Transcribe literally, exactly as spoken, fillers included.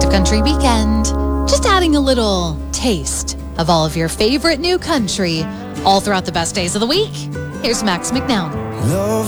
New Country Weekend. Just adding a little taste of all of your favorite new country all throughout the best days of the week. Here's Max McNown. Love